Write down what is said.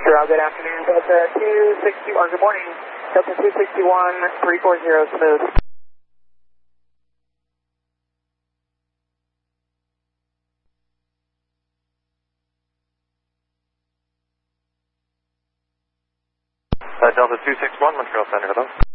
Sure, good afternoon. Delta 261, good morning. Delta 261, 340, smooth. Delta 261, Montreal Center, hello.